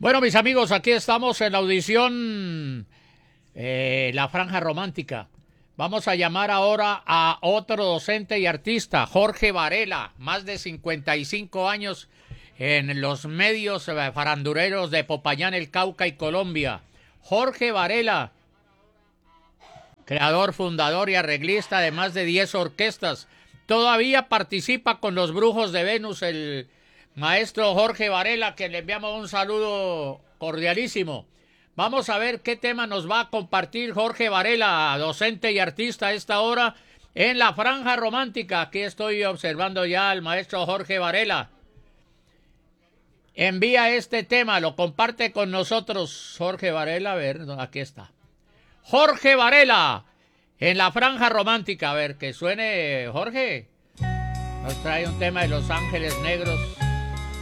Bueno, mis amigos, aquí estamos en la audición La Franja Romántica. Vamos a llamar ahora a otro docente y artista, Jorge Varela, más de 55 años en los medios farandureros de Popayán, el Cauca y Colombia. Jorge Varela, creador, fundador y arreglista de más de 10 orquestas. Todavía participa con los Brujos de Venus el maestro Jorge Varela, que le enviamos un saludo cordialísimo. Vamos a ver qué tema nos va a compartir Jorge Varela, docente y artista a esta hora en La Franja Romántica. Aquí estoy observando ya al maestro Jorge Varela. Envía este tema, lo comparte con nosotros Jorge Varela. A ver, aquí está. Jorge Varela en La Franja Romántica. A ver, que suene Jorge. Nos trae un tema de Los Ángeles Negros.